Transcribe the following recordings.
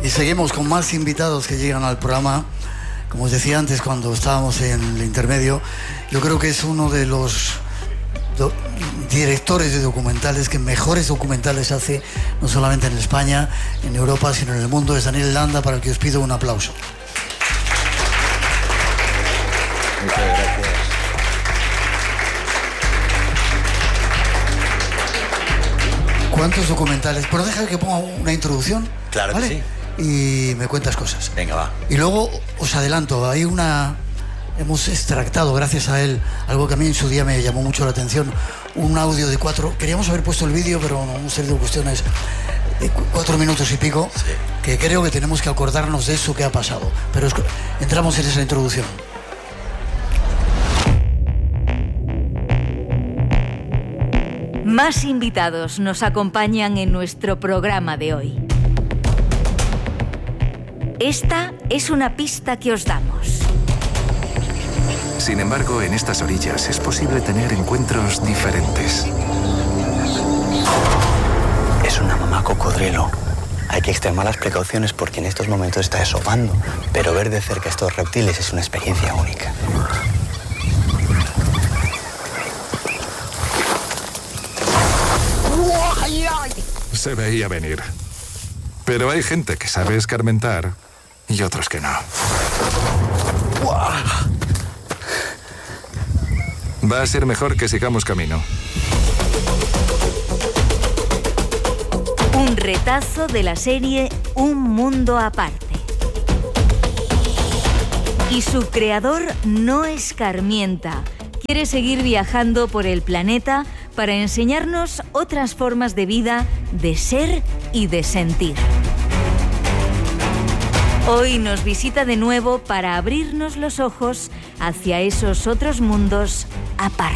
Y seguimos con más invitados que llegan al programa. Como os decía antes, cuando estábamos en el intermedio, yo creo que es uno de los directores de documentales que mejores documentales hace, no solamente en España, en Europa, sino en el mundo. Es Daniel Landa, para el que os pido un aplauso. Muchas gracias. ¿Cuántos documentales? Pero deja que ponga una introducción. Claro, ¿vale? que sí. Y me cuentas cosas. Venga, va. Y luego os adelanto, hemos extractado, gracias a él, algo que a mí en su día me llamó mucho la atención, un audio de 4, queríamos haber puesto el vídeo, pero no hemos tenido cuestiones, de 4 minutos y pico, sí, que creo que tenemos que acordarnos de eso que ha pasado. Pero entramos en esa introducción. Más invitados nos acompañan en nuestro programa de hoy. Esta es una pista que os damos. Sin embargo, en estas orillas es posible tener encuentros diferentes. Es una mamá cocodrilo. Hay que extremar las precauciones porque en estos momentos está desovando, pero ver de cerca estos reptiles es una experiencia única. Se veía venir. Pero hay gente que sabe escarmentar y otros que no. Va a ser mejor que sigamos camino. Un retazo de la serie Un Mundo Aparte. Y su creador no escarmienta. Quiere seguir viajando por el planeta para enseñarnos otras formas de vida, de ser y de sentir. Hoy nos visita de nuevo para abrirnos los ojos hacia esos otros mundos aparte.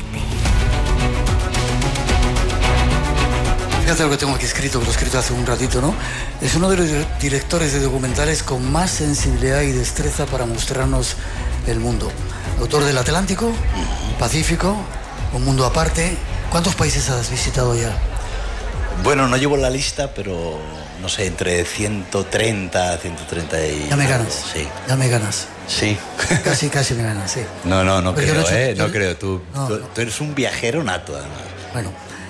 Fíjate lo que tengo aquí escrito, que lo he escrito hace un ratito, ¿no? Es uno de los directores de documentales con más sensibilidad y destreza para mostrarnos el mundo. Autor del Atlántico, Pacífico, Un Mundo Aparte. ¿Cuántos países has visitado ya? Bueno, no llevo la lista, pero no sé, entre 130, 130 y... Ya me ganas. Sí. Ya me ganas. Sí. Casi me ganas, sí. No porque creo, no creo. Tú eres un viajero nato, además. Bueno,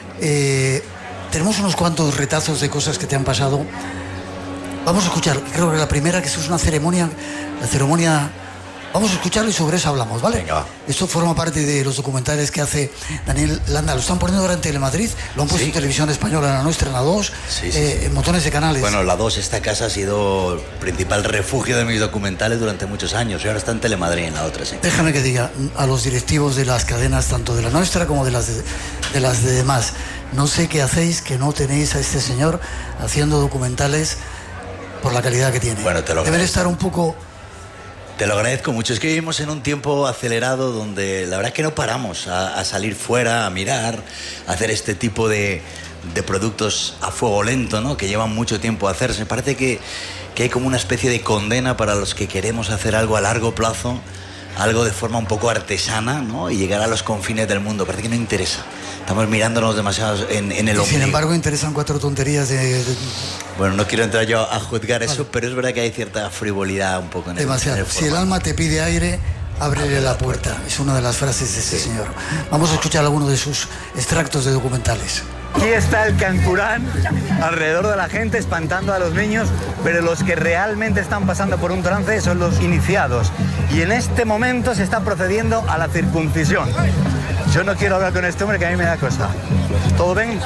tenemos unos cuantos retazos de cosas que te han pasado. Vamos a escuchar, creo que la primera, que es una ceremonia, la ceremonia... Vamos a escucharlo y sobre eso hablamos, ¿vale? Venga, va. Esto forma parte de los documentales que hace Daniel Landa. Lo están poniendo ahora en Telemadrid, lo han puesto en Televisión Española, en la nuestra, en la 2, en montones de canales. Bueno, la 2, esta casa ha sido el principal refugio de mis documentales durante muchos años y ahora está en Telemadrid, en la otra, sí. Déjame que diga a los directivos de las cadenas, tanto de la nuestra como de las de demás, no sé qué hacéis que no tenéis a este señor haciendo documentales por la calidad que tiene. Bueno, te lo agradezco. Deben estar un poco... Te lo agradezco mucho. Es que vivimos en un tiempo acelerado donde la verdad es que no paramos a salir fuera, a mirar, a hacer este tipo de productos a fuego lento, ¿no? Que llevan mucho tiempo a hacerse. Me parece que hay como una especie de condena para los que queremos hacer algo a largo plazo, algo de forma un poco artesana, ¿no? Y llegar a los confines del mundo. Parece que no interesa. Estamos mirándonos demasiado en el ombligo. Sin embargo, interesan 4 tonterías de... Bueno, no quiero entrar yo a juzgar eso, pero es verdad que hay cierta frivolidad un poco en demasiado. el Si el alma te pide aire, ábrele la puerta. Es una de las frases de este señor. Vamos a escuchar algunos de sus extractos de documentales. Aquí está el cancurán alrededor de la gente espantando a los niños, pero los que realmente están pasando por un trance son los iniciados. Y en este momento se está procediendo a la circuncisión. Yo no quiero hablar con este hombre, que a mí me da cosa. ¿Todo bien?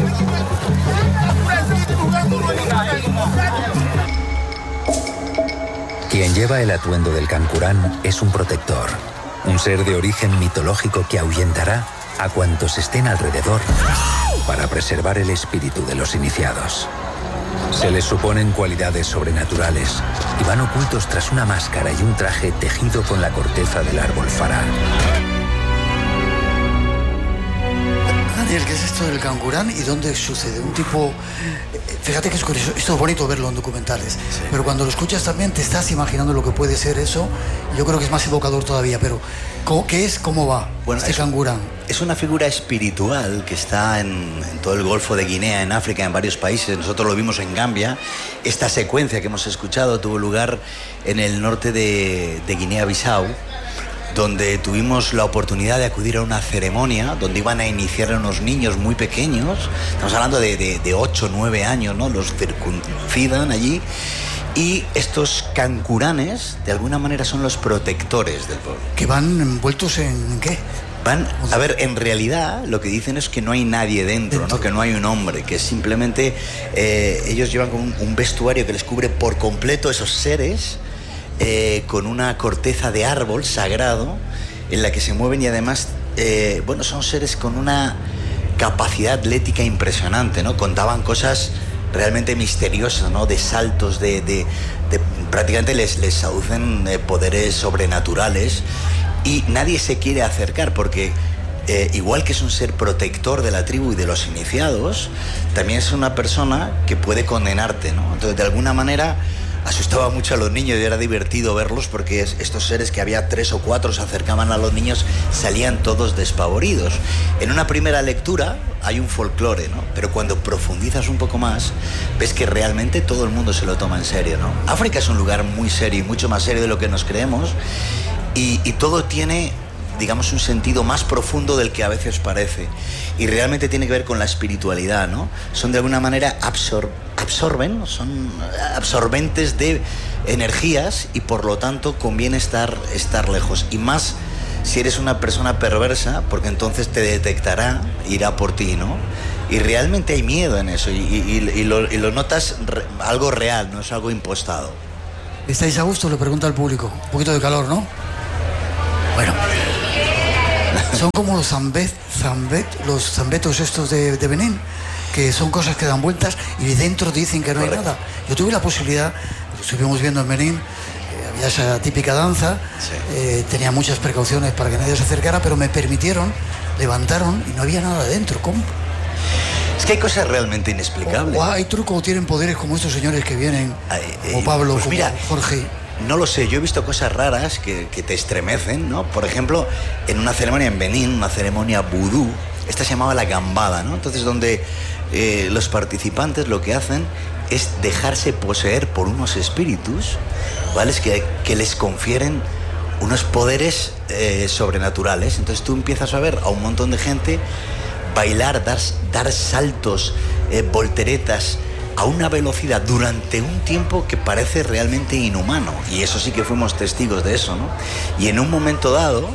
Quien lleva el atuendo del cancurán es un protector, un ser de origen mitológico que ahuyentará a cuantos estén alrededor para preservar el espíritu de los iniciados. Se les suponen cualidades sobrenaturales y van ocultos tras una máscara y un traje tejido con la corteza del árbol fará. Daniel, ¿qué es esto del cangurán y dónde sucede? Un tipo... Fíjate que es curioso, esto es bonito verlo en documentales, sí, pero cuando lo escuchas también te estás imaginando lo que puede ser eso. Yo creo que es más evocador todavía, pero ¿qué es? ¿Cómo va este cangurán? Es una figura espiritual que está en todo el Golfo de Guinea, en África, en varios países. Nosotros lo vimos en Gambia. Esta secuencia que hemos escuchado tuvo lugar en el norte de Guinea-Bissau, donde tuvimos la oportunidad de acudir a una ceremonia donde iban a iniciar a unos niños muy pequeños. Estamos hablando de 8 o 9 años, ¿no? Los circuncidan allí. Y estos cancuranes, de alguna manera, son los protectores del pueblo. ¿Que van envueltos en qué? A ver, en realidad lo que dicen es que no hay nadie dentro, ¿no? Que no hay un hombre, que simplemente ellos llevan con un vestuario que les cubre por completo esos seres, con una corteza de árbol sagrado en la que se mueven, y además, son seres con una capacidad atlética impresionante, ¿no? Contaban cosas realmente misteriosas, ¿no? De saltos, prácticamente les aducen poderes sobrenaturales, y nadie se quiere acercar porque igual que es un ser protector de la tribu y de los iniciados, también es una persona que puede condenarte, ¿no? Entonces, de alguna manera, asustaba mucho a los niños y era divertido verlos, porque estos seres, que había 3 o 4, se acercaban a los niños, salían todos despavoridos. En una primera lectura hay un folclore, ¿no? Pero cuando profundizas un poco más, ves que realmente todo el mundo se lo toma en serio, ¿no? África es un lugar muy serio, y mucho más serio de lo que nos creemos, y todo tiene, digamos, un sentido más profundo del que a veces parece, y realmente tiene que ver con la espiritualidad, ¿no? Son de alguna manera son absorbentes de energías, y por lo tanto conviene estar lejos, y más si eres una persona perversa, porque entonces te detectará, irá por ti, ¿no? Y realmente hay miedo en eso, y lo notas algo real, no es algo impostado. ¿Estáis a gusto? Le pregunta al público. Un poquito de calor, ¿no? Bueno, son como los zambetos estos de Benín, que son cosas que dan vueltas y dentro dicen que no hay nada. Yo tuve la posibilidad, lo estuvimos viendo en Benín, había esa típica danza, sí, tenía muchas precauciones para que nadie se acercara, pero me permitieron, levantaron y no había nada dentro. ¿Cómo? Es que hay cosas realmente inexplicables. ¿Hay truco o tienen poderes como estos señores que vienen, como Pablo, pues como Jorge? No lo sé, yo he visto cosas raras que te estremecen, ¿no? Por ejemplo, en una ceremonia en Benín, una ceremonia vudú, esta se llamaba la gambada, ¿no? Entonces, donde los participantes lo que hacen es dejarse poseer por unos espíritus, ¿vale? Que les confieren unos poderes sobrenaturales. Entonces tú empiezas a ver a un montón de gente bailar, dar saltos, volteretas, a una velocidad durante un tiempo que parece realmente inhumano, y eso sí que fuimos testigos de eso, ¿no? Y en un momento dado,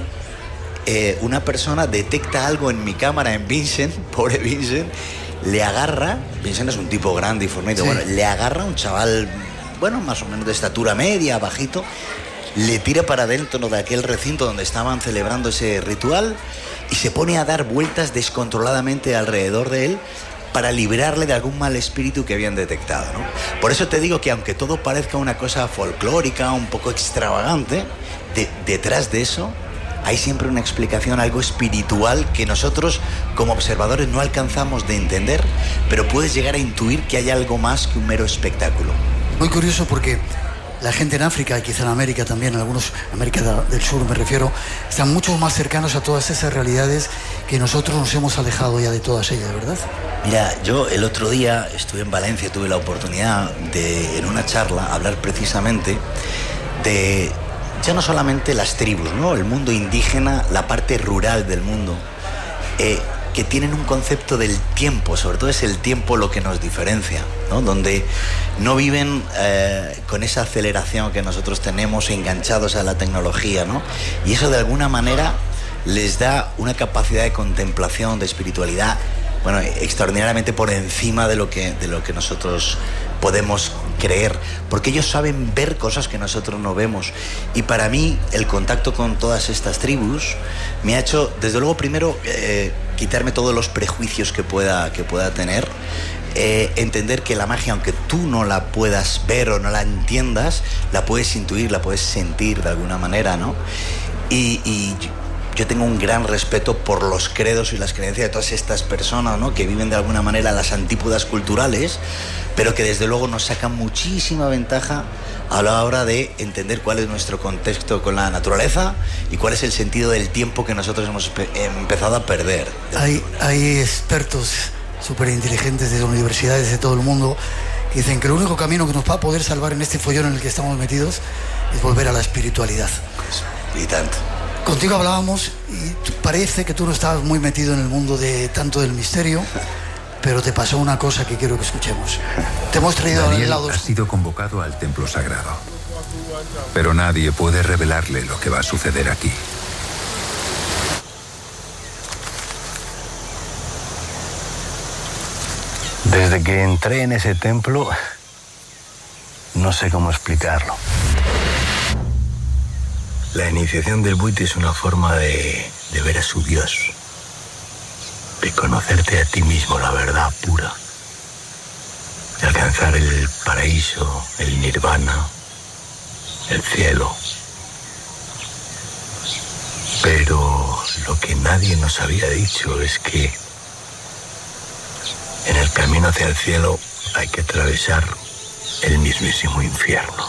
una persona detecta algo en mi cámara, en Vincent, pobre Vincent, le agarra, Vincent es un tipo grande y fornido, sí, bueno, le agarra a un chaval, bueno, más o menos de estatura media, bajito, le tira para adentro de aquel recinto donde estaban celebrando ese ritual, y se pone a dar vueltas descontroladamente alrededor de él, para librarle de algún mal espíritu que habían detectado, ¿no? Por eso te digo que aunque todo parezca una cosa folclórica, un poco extravagante, detrás de eso hay siempre una explicación, algo espiritual que nosotros como observadores no alcanzamos de entender, pero puedes llegar a intuir que hay algo más que un mero espectáculo. Muy curioso, porque la gente en África, y quizá en América también, algunos, América del Sur me refiero, están mucho más cercanos a todas esas realidades que nosotros nos hemos alejado ya de todas ellas, ¿verdad? Mira, yo el otro día estuve en Valencia, tuve la oportunidad de, en una charla, hablar precisamente de ya no solamente las tribus, ¿no? El mundo indígena, la parte rural del mundo, que tienen un concepto del tiempo, sobre todo es el tiempo lo que nos diferencia, ¿no? Donde no viven con esa aceleración que nosotros tenemos, enganchados a la tecnología, ¿no? Y eso de alguna manera les da una capacidad de contemplación, de espiritualidad, bueno, extraordinariamente por encima de lo que nosotros podemos creer, porque ellos saben ver cosas que nosotros no vemos. Y para mí el contacto con todas estas tribus me ha hecho, desde luego, primero quitarme todos los prejuicios que pueda tener, entender que la magia, aunque tú no la puedas ver o no la entiendas, la puedes intuir, la puedes sentir de alguna manera, ¿no? Y yo tengo un gran respeto por los credos y las creencias de todas estas personas, ¿no? Que viven de alguna manera las antípodas culturales, pero que desde luego nos sacan muchísima ventaja a la hora de entender cuál es nuestro contexto con la naturaleza y cuál es el sentido del tiempo que nosotros hemos empezado a perder. Hay expertos súper inteligentes de universidades de todo el mundo que dicen que el único camino que nos va a poder salvar en este follón en el que estamos metidos es volver a la espiritualidad. Y tanto. Contigo hablábamos y parece que tú no estabas muy metido en el mundo de tanto del misterio, pero te pasó una cosa que quiero que escuchemos. Te hemos traído al lado. Ha sido convocado al templo sagrado, pero nadie puede revelarle lo que va a suceder aquí. Desde que entré en ese templo, no sé cómo explicarlo. La iniciación del Bhuti es una forma de ver a su Dios, de conocerte a ti mismo, la verdad pura, de alcanzar el paraíso, el nirvana, el cielo. Pero lo que nadie nos había dicho es que en el camino hacia el cielo hay que atravesar el mismísimo infierno.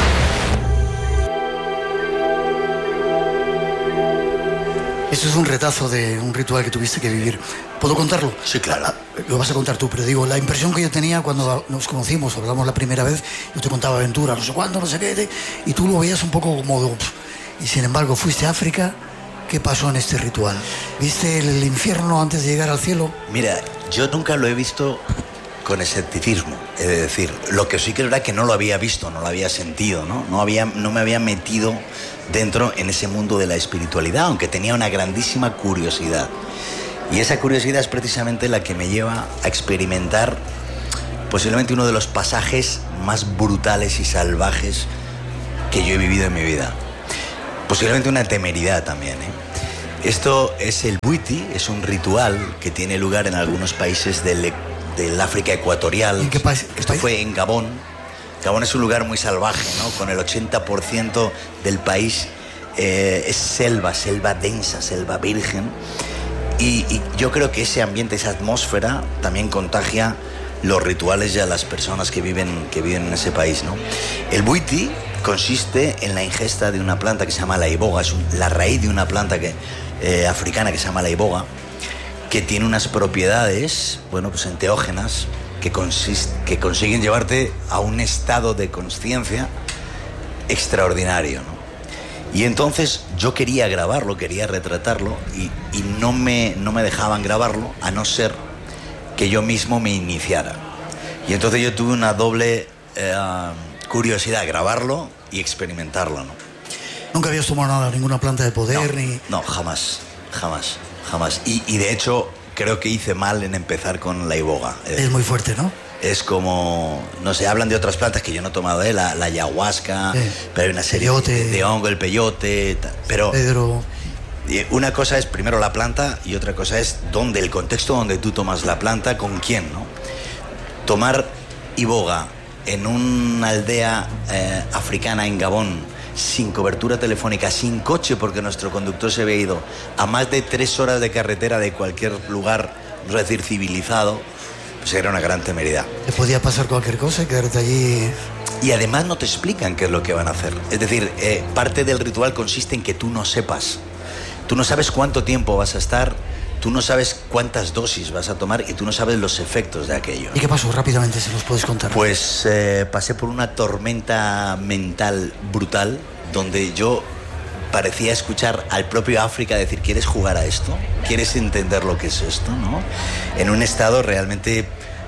Esto es un retazo de un ritual que tuviste que vivir. ¿Puedo contarlo? Sí, claro. Lo vas a contar tú, pero digo, la impresión que yo tenía cuando nos conocimos, hablamos la primera vez, yo te contaba aventuras, no sé cuándo, no sé qué, y tú lo veías un poco como... Y sin embargo, fuiste a África. ¿Qué pasó en este ritual? ¿Viste el infierno antes de llegar al cielo? Mira, yo nunca lo he visto con escepticismo. Es decir, lo que sí que es verdad que no lo había visto, no lo había sentido, ¿no? No me había metido dentro en ese mundo de la espiritualidad, aunque tenía una grandísima curiosidad. Y esa curiosidad es precisamente la que me lleva a experimentar posiblemente uno de los pasajes más brutales y salvajes que yo he vivido en mi vida. Posiblemente una temeridad también, ¿eh? Esto es el Bhuti, es un ritual que tiene lugar en algunos países del África ecuatorial. ¿En qué país? Esto fue en Gabón. Gabón es un lugar muy salvaje, ¿no? Con el 80% del país es selva densa, selva virgen. Y yo creo que ese ambiente, esa atmósfera también contagia los rituales y a las personas que viven en ese país, ¿no? El Bhuti consiste en la ingesta de una planta que se llama la iboga, es la raíz de una planta africana que se llama la iboga, que tiene unas propiedades, bueno, pues enteógenas, que consiguen llevarte a un estado de consciencia extraordinario, ¿no? Y entonces yo quería grabarlo, quería retratarlo y no me dejaban grabarlo a no ser que yo mismo me iniciara. Y entonces yo tuve una doble curiosidad, grabarlo y experimentarlo, ¿no? ¿Nunca habías tomado nada, ninguna planta de poder? No, jamás. Y de hecho creo que hice mal en empezar con la iboga. Es muy fuerte, ¿no? Es como, no sé, hablan de otras plantas que yo no he tomado, la ayahuasca, pero hay una serie de hongo, el peyote, pero... Pedro. Una cosa es primero la planta y otra cosa es el contexto donde tú tomas la planta, con quién, ¿no? Tomar iboga en una aldea africana en Gabón, sin cobertura telefónica, sin coche, porque nuestro conductor se había ido a más de 3 horas de carretera de cualquier lugar, vamos a decir, civilizado, pues era una gran temeridad. ¿Te podía pasar cualquier cosa y quedarte allí? Y además no te explican qué es lo que van a hacer. Es decir, parte del ritual consiste en que tú no sepas. Tú no sabes cuánto tiempo vas a estar, tú no sabes cuántas dosis vas a tomar y tú no sabes los efectos de aquello. ¿Y qué pasó rápidamente, si nos puedes contar? Pues pasé por una tormenta mental brutal, donde yo parecía escuchar al propio África decir: ¿quieres jugar a esto? ¿Quieres entender lo que es esto? ¿No? En un estado realmente...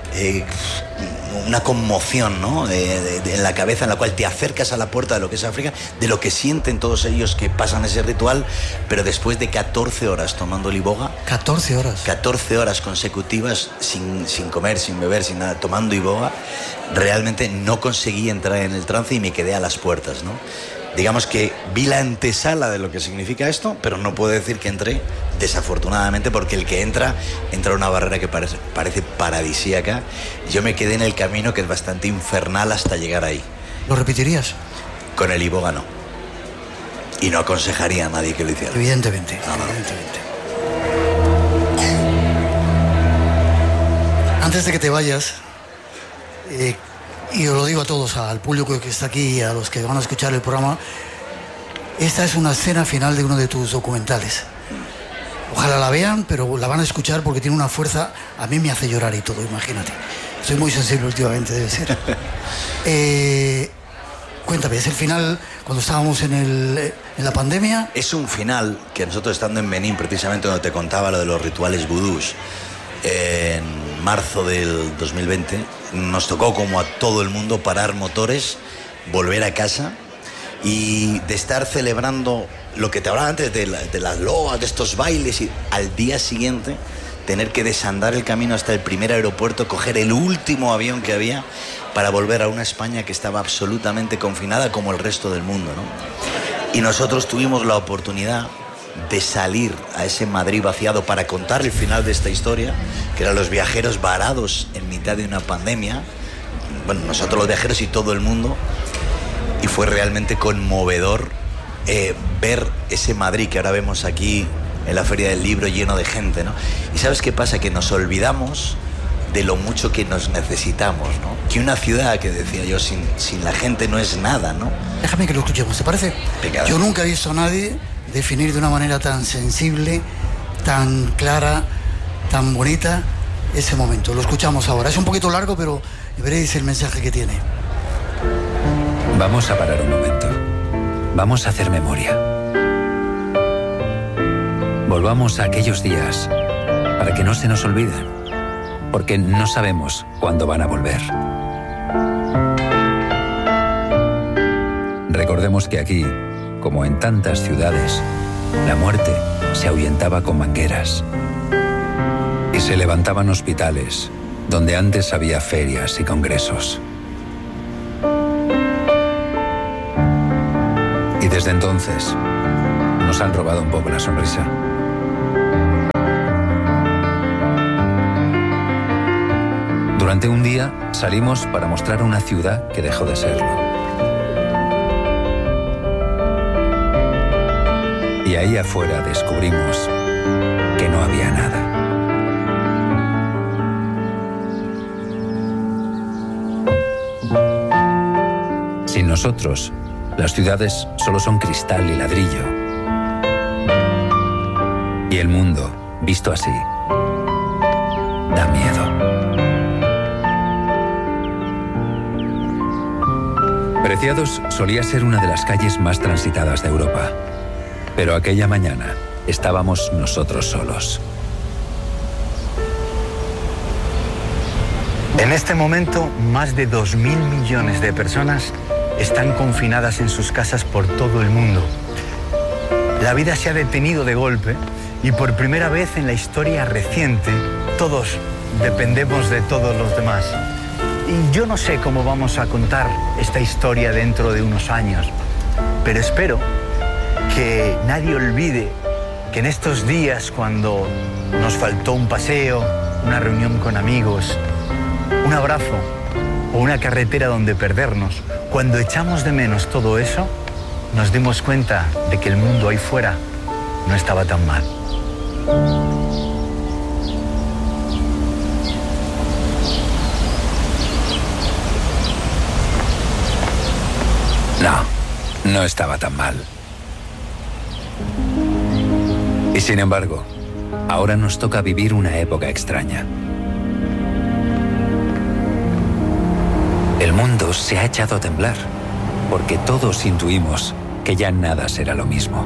una conmoción, ¿no? En la cabeza, en la cual te acercas a la puerta de lo que es África, de lo que sienten todos ellos que pasan ese ritual, pero después de 14 horas tomando el iboga. 14 horas. 14 horas consecutivas, sin comer, sin beber, sin nada, tomando iboga, realmente no conseguí entrar en el trance y me quedé a las puertas, ¿no? Digamos que vi la antesala de lo que significa esto, pero no puedo decir que entré, desafortunadamente, porque el que entra a una barrera que parece paradisíaca. Yo me quedé en el camino, que es bastante infernal, hasta llegar ahí. ¿Lo repetirías? Con el iboga no. Y no aconsejaría a nadie que lo hiciera. Evidentemente, No. evidentemente. Antes de que te vayas, y os lo digo a todos, al público que está aquí y a los que van a escuchar el programa, esta es una escena final de uno de tus documentales. Ojalá la vean, pero la van a escuchar porque tiene una fuerza, a mí me hace llorar y todo, imagínate. Soy muy sensible últimamente, debe ser. Cuéntame, ¿es el final cuando estábamos en la pandemia? Es un final que nosotros, estando en Benín, precisamente donde te contaba lo de los rituales vudús, en marzo del 2020, nos tocó, como a todo el mundo, parar motores, volver a casa y de estar celebrando lo que te hablaba antes de las loas, de estos bailes, y al día siguiente tener que desandar el camino hasta el primer aeropuerto, coger el último avión que había para volver a una España que estaba absolutamente confinada como el resto del mundo, ¿no? Y nosotros tuvimos la oportunidad de salir a ese Madrid vaciado para contar el final de esta historia, que eran los viajeros varados en mitad de una pandemia, bueno, nosotros los viajeros y todo el mundo, y fue realmente conmovedor ver ese Madrid que ahora vemos aquí en la Feria del Libro lleno de gente, ¿no? Y ¿sabes qué pasa? Que nos olvidamos de lo mucho que nos necesitamos, ¿no? Que una ciudad, que decía yo, sin la gente no es nada, ¿no? Déjame que lo escuchemos, ¿te parece? Venga. Yo nunca he visto a nadie definir de una manera tan sensible, tan clara, tan bonita ese momento. Lo escuchamos ahora. Es un poquito largo, pero veréis el mensaje que tiene. Vamos a parar un momento. Vamos a hacer memoria. Volvamos a aquellos días para que no se nos olviden, porque no sabemos cuándo van a volver. Recordemos que aquí, como en tantas ciudades, la muerte se ahuyentaba con mangueras y se levantaban hospitales donde antes había ferias y congresos. Y desde entonces nos han robado un poco la sonrisa. Durante un día salimos para mostrar una ciudad que dejó de serlo. Y ahí afuera descubrimos que no había nada. Sin nosotros, las ciudades solo son cristal y ladrillo. Y el mundo, visto así, da miedo. Preciados solía ser una de las calles más transitadas de Europa. Pero aquella mañana estábamos nosotros solos. En este momento, más de 2.000 millones de personas están confinadas en sus casas por todo el mundo. La vida se ha detenido de golpe y por primera vez en la historia reciente, todos dependemos de todos los demás. Y yo no sé cómo vamos a contar esta historia dentro de unos años, pero espero que nadie olvide que en estos días, cuando nos faltó un paseo, una reunión con amigos, un abrazo o una carretera donde perdernos, cuando echamos de menos todo eso, nos dimos cuenta de que el mundo ahí fuera no estaba tan mal. No estaba tan mal. Y sin embargo, ahora nos toca vivir una época extraña. El mundo se ha echado a temblar, porque todos intuimos que ya nada será lo mismo.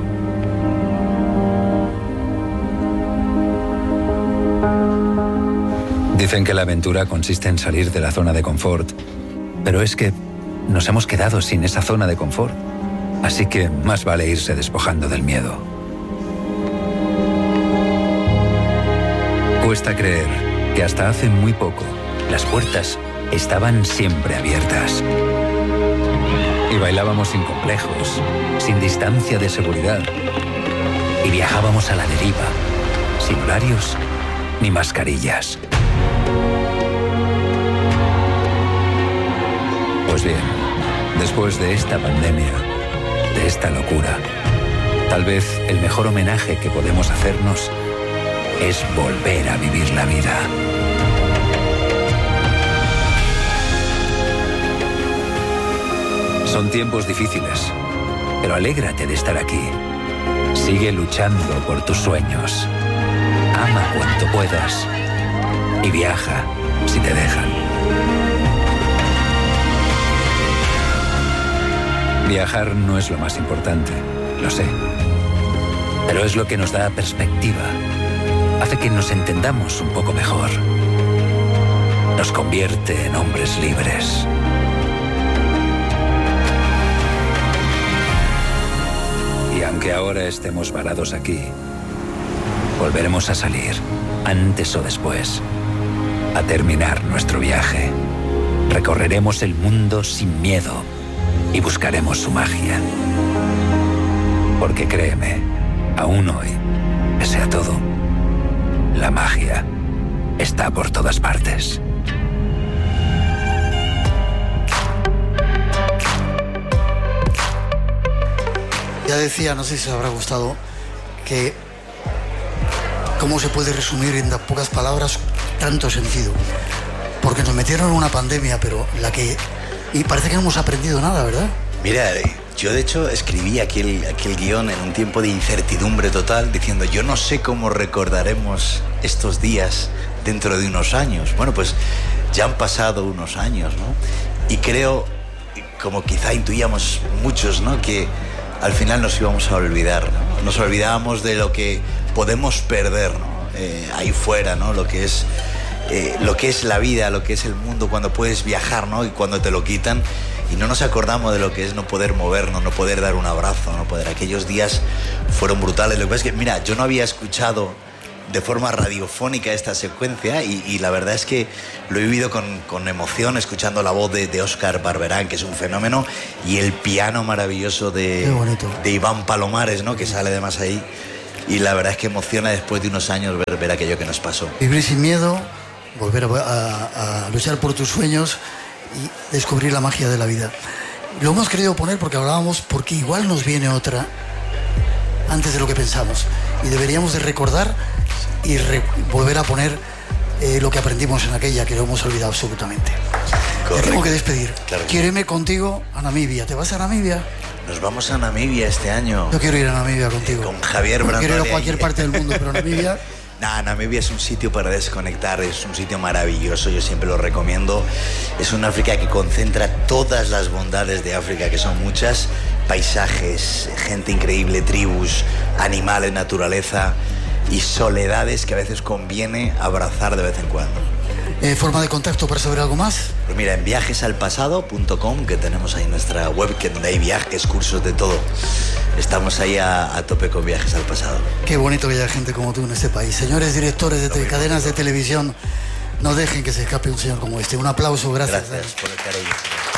Dicen que la aventura consiste en salir de la zona de confort, pero es que nos hemos quedado sin esa zona de confort, así que más vale irse despojando del miedo. Cuesta creer que hasta hace muy poco las puertas estaban siempre abiertas. Y bailábamos sin complejos, sin distancia de seguridad. Y viajábamos a la deriva, sin horarios ni mascarillas. Pues bien, después de esta pandemia, de esta locura, Tal vez el mejor homenaje que podemos hacernos es volver a vivir la vida. Son tiempos difíciles, pero alégrate de estar aquí. Sigue luchando por tus sueños. Ama cuanto puedas y viaja si te dejan. Viajar no es lo más importante, lo sé, pero es lo que nos da perspectiva. Hace que nos entendamos un poco mejor. Nos convierte en hombres libres. Y aunque ahora estemos varados aquí, volveremos a salir, antes o después, a terminar nuestro viaje. Recorreremos el mundo sin miedo y buscaremos su magia. Porque créeme, aún hoy, pese a todo, la magia está por todas partes. Ya decía, no sé si os habrá gustado, que cómo se puede resumir en pocas palabras tanto sentido. Porque nos metieron en una pandemia, pero y parece que no hemos aprendido nada, ¿verdad? Mira, yo de hecho escribí aquel guión en un tiempo de incertidumbre total, diciendo, yo no sé cómo recordaremos estos días dentro de unos años. Bueno, pues ya han pasado unos años, ¿no? Y creo, como quizá intuíamos muchos, ¿no?, que al final nos íbamos a olvidar, ¿no? Nos olvidábamos de lo que podemos perder, ¿no? Ahí fuera, ¿no? Lo que es la vida, lo que es el mundo cuando puedes viajar, ¿no? Y cuando te lo quitan. Y no nos acordamos de lo que es no poder movernos, no poder dar un abrazo, no poder. Aquellos días fueron brutales. Lo que pasa es que, mira, yo no había escuchado de forma radiofónica esta secuencia y la verdad es que lo he vivido con emoción, escuchando la voz de Óscar Barberán, que es un fenómeno, y el piano maravilloso de Iván Palomares, ¿no?, que sale además ahí. Y la verdad es que emociona después de unos años ver aquello que nos pasó. Vivir sin miedo, volver a luchar por tus sueños y descubrir la magia de la vida. Lo hemos querido poner porque hablábamos, porque igual nos viene otra antes de lo que pensamos. Y deberíamos de recordar y volver a poner lo que aprendimos en aquella, que lo hemos olvidado absolutamente. Correcto. Te tengo que despedir. Claro. Quiero irme contigo a Namibia. ¿Te vas a Namibia? Nos vamos a Namibia este año. Yo quiero ir a Namibia contigo. Con Javier Brandoli. Quiero ir a cualquier parte del mundo, pero Namibia... Namibia es un sitio para desconectar, es un sitio maravilloso, yo siempre lo recomiendo. Es un África que concentra todas las bondades de África, que son muchas: paisajes, gente increíble, tribus, animales, naturaleza y soledades que a veces conviene abrazar de vez en cuando. ¿Forma de contacto para saber algo más? Pues mira, en viajesalpasado.com, que tenemos ahí nuestra web, que donde hay viajes, cursos, de todo. Estamos ahí a tope con Viajes al Pasado. Qué bonito que haya gente como tú en este país. Señores directores de cadenas de televisión, no dejen que se escape un señor como este. Un aplauso, gracias. Gracias por el cariño.